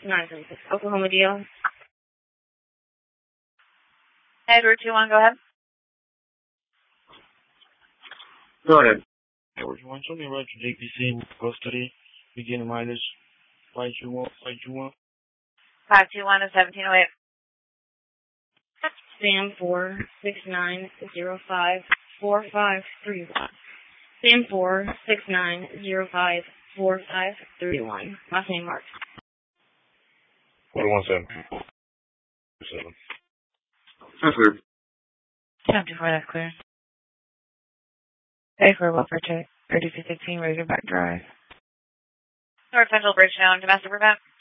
936 Oklahoma deal. Edward 21, go ahead. Go ahead. Edward 21, show me route to JPC custody, beginning mileage, 521. 521 to 1708. Sam 469054531. Sam 469054531. Last name Mark. 4117. That's clear. 1024, that's clear. Pay for a welfare check. 3215 Razorback Drive. North Central Bridgetown, domestic prevent.